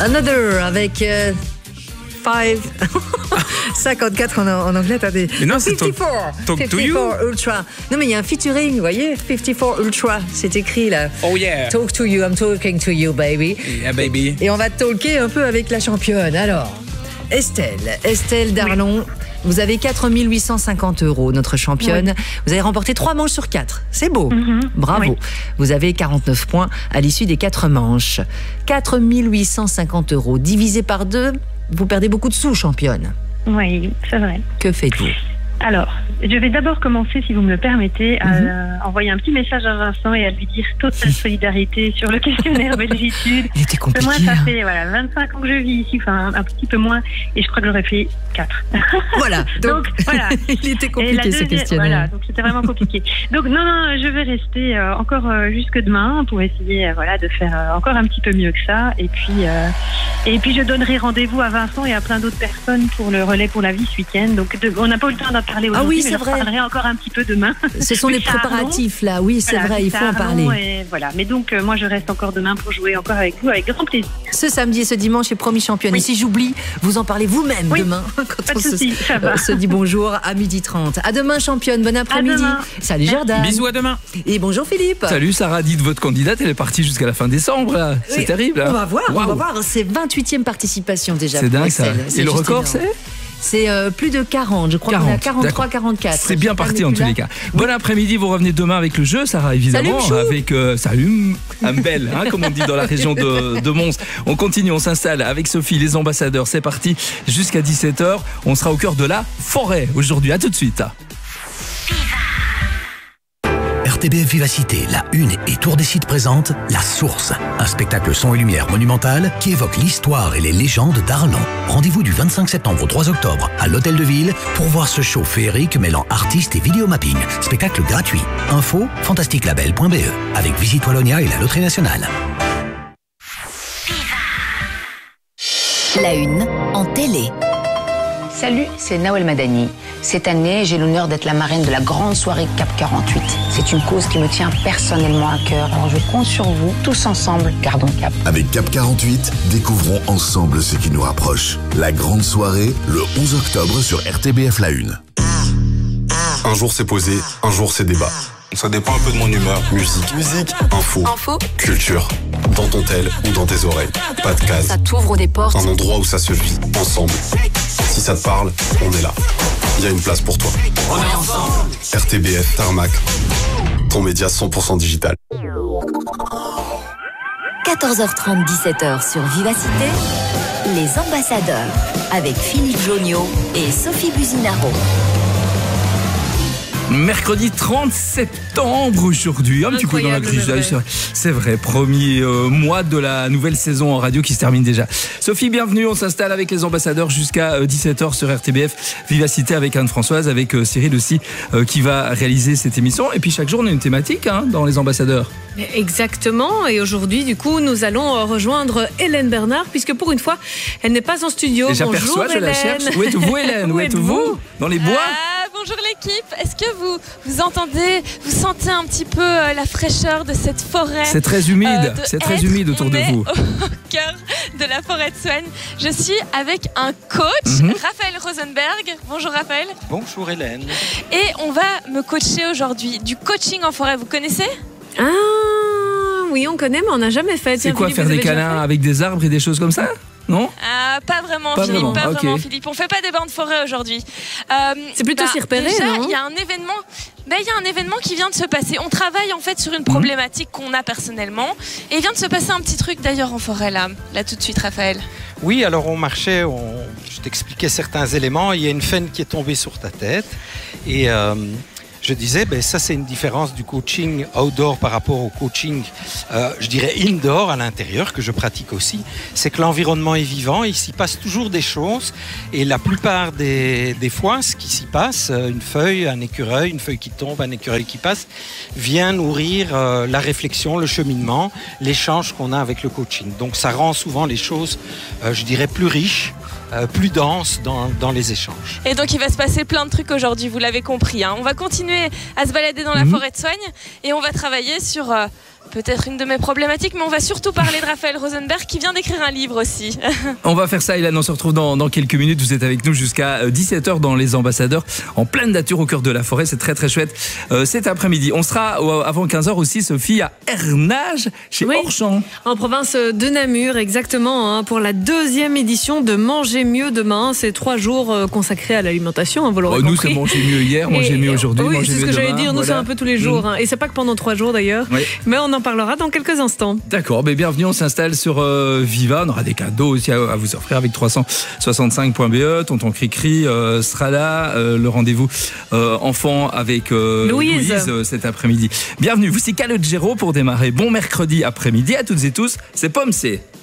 Another avec 54 en anglais, attendez. Mais non, c'est Talk to You. 54 Ultra. Non, mais il y a un featuring, vous voyez, 54 Ultra, c'est écrit là. Oh yeah. Talk to you, I'm talking to you, baby. Yeah, baby. Et on va talker un peu avec la championne. Alors, Estelle Darlon. Vous avez 4 850 €, notre championne. Oui. Vous avez remporté 3 manches sur 4. C'est beau. Bravo. Oui. Vous avez 49 points à l'issue des 4 manches. 4 850 € divisé par 2, vous perdez beaucoup de sous, championne. Oui, c'est vrai. Que faites-vous ? Alors, je vais d'abord commencer, si vous me le permettez, à envoyer un petit message à Vincent et à lui dire totale solidarité sur le questionnaire Belgitude. Il était compliqué. Moi, ça fait 25 ans que je vis ici, enfin un petit peu moins, et je crois que j'aurais fait 4. Voilà. Donc voilà. Il était compliqué ce questionnaire. Voilà, donc c'était vraiment compliqué. Donc non, je vais rester encore jusque demain pour essayer de faire encore un petit peu mieux que ça. Et puis je donnerai rendez-vous à Vincent et à plein d'autres personnes pour le relais pour la vie ce week-end. Donc on n'a pas eu le temps d'en parler aujourd'hui, oui, c'est mais vrai. je parlerai encore un petit peu demain. Ce sont les préparatifs là, oui, c'est vrai, il faut en parler. Et voilà. Mais donc moi je reste encore demain pour jouer encore avec vous avec grand plaisir. Ce samedi et ce dimanche est promis championne. Oui. Et si j'oublie, vous en parlez vous-même demain quand on se dit bonjour à 12h30. À demain championne, bon après-midi. Salut Jordan. Bisous, à demain. Et bonjour Philippe. Salut Sarah, dites votre candidate, elle est partie jusqu'à la fin décembre là. C'est terrible. Hein. On va voir, c'est 28e participation déjà. C'est dingue ça. Et le record c'est plus de 40, je crois qu'on est à 43, 44. C'est bien parti en tous les cas. Bon après-midi, vous revenez demain avec le jeu, Sarah, évidemment. Salut, un bel, comme on dit dans la région de Mons. On continue, on s'installe avec Sophie, les ambassadeurs. C'est parti jusqu'à 17h. On sera au cœur de la forêt aujourd'hui. À tout de suite. RTBF Vivacité, la Une et Tour des Sites présente La Source, un spectacle son et lumière monumental qui évoque l'histoire et les légendes d'Arlan. Rendez-vous du 25 septembre au 3 octobre à l'Hôtel de Ville pour voir ce show féerique mêlant artistes et vidéomapping. Spectacle gratuit. Info fantasticlabel.be avec Visite Wallonia et la Loterie Nationale. La Une en télé. Salut, c'est Nawel Madani. Cette année, j'ai l'honneur d'être la marraine de la grande soirée CAP 48. C'est une cause qui me tient personnellement à cœur. Alors je compte sur vous, tous ensemble, gardons cap. Avec CAP 48, découvrons ensemble ce qui nous rapproche. La grande soirée, le 11 octobre sur RTBF La Une. Un jour c'est posé, un jour c'est débat. Ça dépend un peu de mon humeur. Musique, info, culture. Dans ton tel ou dans tes oreilles. Pas de case. Ça t'ouvre des portes. Un endroit où ça se vit, ensemble. Si ça te parle, on est là. Il y a une place pour toi. On est ensemble. RTBF Tarmac. Ton média 100% digital. 14h30, 17h sur Vivacité. Les ambassadeurs. Avec Philippe Joniot et Sophie Buzinaro. Mercredi 30 septembre aujourd'hui, un petit coup dans la grisaille, c'est vrai, premier mois de la nouvelle saison en radio qui se termine déjà. Sophie, bienvenue, on s'installe avec les ambassadeurs jusqu'à 17h sur RTBF Vivacité avec Anne-Françoise, avec Cyril aussi qui va réaliser cette émission. Et puis chaque jour on a une thématique dans les ambassadeurs. Exactement, et aujourd'hui du coup nous allons rejoindre Hélène Bernard puisque pour une fois elle n'est pas en studio. Et j'aperçois, je la cherche. Où êtes-vous Hélène? Où êtes-vous? Dans les bois? Bonjour l'équipe, est-ce que vous entendez, vous sentez un petit peu la fraîcheur de cette forêt? C'est très humide, autour de vous. Au cœur de la forêt de Soigne. Je suis avec un coach, Raphaël Rosenberg. Bonjour Raphaël. Bonjour Hélène. Et on va me coacher aujourd'hui du coaching en forêt, vous connaissez? Ah oui, on connaît mais on n'a jamais fait. C'est quoi, faire des câlins avec des arbres et des choses comme ça? Non? Pas vraiment, Philippe. Pas vraiment, Philippe. On fait pas des bains de forêt aujourd'hui. C'est plutôt s'y repérer, non? Il y a un événement qui vient de se passer. On travaille en fait sur une problématique qu'on a personnellement. Et il vient de se passer un petit truc d'ailleurs en forêt là tout de suite, Raphaël. Oui, alors on marchait, je t'expliquais certains éléments. Il y a une faine qui est tombée sur ta tête. Et je disais, ça c'est une différence du coaching outdoor par rapport au coaching, je dirais indoor, à l'intérieur, que je pratique aussi. C'est que l'environnement est vivant, il s'y passe toujours des choses. Et la plupart des fois, ce qui s'y passe, une feuille, un écureuil, une feuille qui tombe, un écureuil qui passe, vient nourrir la réflexion, le cheminement, l'échange qu'on a avec le coaching. Donc ça rend souvent les choses, je dirais, plus riches. Plus dense dans les échanges. Et donc il va se passer plein de trucs aujourd'hui, vous l'avez compris. On va continuer à se balader dans la forêt de Soigne et on va travailler sur peut-être une de mes problématiques, mais on va surtout parler de Raphaël Rosenberg qui vient d'écrire un livre aussi. On va faire ça, Ilan, on se retrouve dans quelques minutes. Vous êtes avec nous jusqu'à 17h dans Les Ambassadeurs, en pleine nature au cœur de la forêt. C'est très très chouette cet après-midi. On sera avant 15h aussi, Sophie, à Ernage, chez Orchamps. En province de Namur, exactement, pour la 2e édition de Manger mieux demain. C'est 3 jours consacrés à l'alimentation, vous l'aurez compris. Nous, c'est manger mieux hier, manger mieux aujourd'hui, oui, manger mieux c'est ce que demain, j'allais dire. Nous, voilà. c'est un peu tous les jours. Et c'est pas que pendant 3 jours d'ailleurs. Oui. Mais on en parlera dans quelques instants. D'accord, mais bienvenue, on s'installe sur Viva. On aura des cadeaux aussi à vous offrir avec 365.be. Tonton Cricri sera là. Le rendez-vous enfant avec Louise cet après-midi. Bienvenue, voici Calogero pour démarrer. Bon mercredi après-midi à toutes et tous. C'est Pomme C.